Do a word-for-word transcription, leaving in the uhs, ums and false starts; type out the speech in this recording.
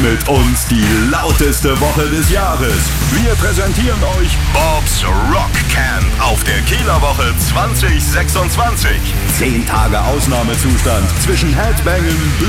mit uns die lauteste Woche des Jahres. Wir präsentieren euch Bob's Rock Camp auf der Kieler Woche zwanzig sechsundzwanzig. Zehn Tage Ausnahmezustand zwischen Headbangen,